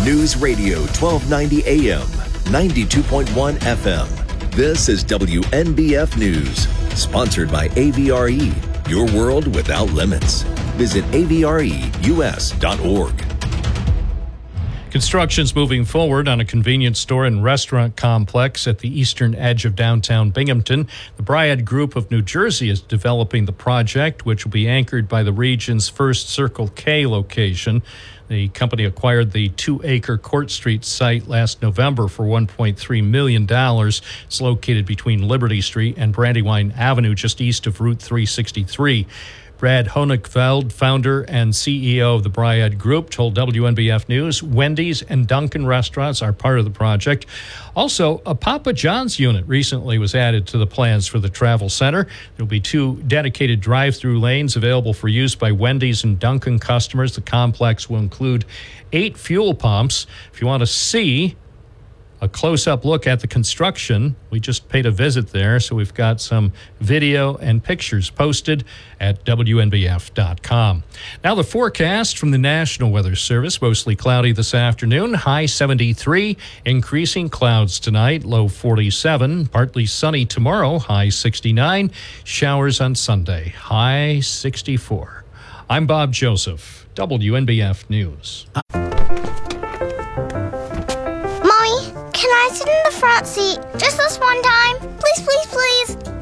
News Radio 1290 AM, 92.1 FM. This is WNBF News, sponsored by AVRE, your world without limits. Visit avreus.org. Construction's moving forward on a convenience store and restaurant complex at the eastern edge of downtown Binghamton. The Bryad Group of New Jersey is developing the project, which will be anchored by the region's first Circle K location. The company acquired the 2-acre Court Street site last November for $1.3 million. It's located between Liberty Street and Brandywine Avenue, just east of Route 363. Brad Honigfeld, founder and CEO of the Bryad Group, told WNBF News Wendy's and Dunkin' restaurants are part of the project. Also, a Papa John's unit recently was added to the plans for the travel center. There will be 2 dedicated drive-through lanes available for use by Wendy's and Dunkin' customers. The complex will include 8 fuel pumps. If you want to see a close-up look at the construction, we just paid a visit there, so we've got some video and pictures posted at WNBF.com. Now the forecast from the National Weather Service, mostly cloudy this afternoon, high 73, increasing clouds tonight, low 47, partly sunny tomorrow, high 69, showers on Sunday, high 64. I'm Bob Joseph, WNBF News. Can I sit in the front seat just this one time? Please, please, please.